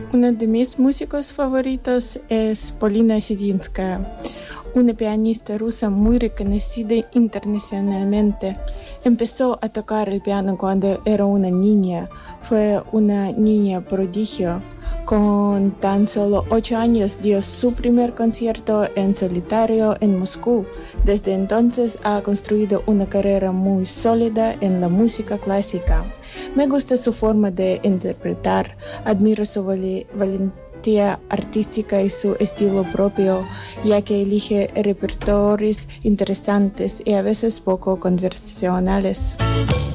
Uno de mis músicos favoritos es Polina Sidinskaya, una pianista rusa muy reconocida internacionalmente. Empezó a tocar el piano cuando era una niña. Fue una niña prodigio. Con tan solo 8 años dio su primer concierto en solitario en Moscú. Desde entonces ha construido una carrera muy sólida en la música clásica. Me gusta su forma de interpretar, admiro su valentía artística y su estilo propio, ya que elige repertorios interesantes y a veces poco convencionales.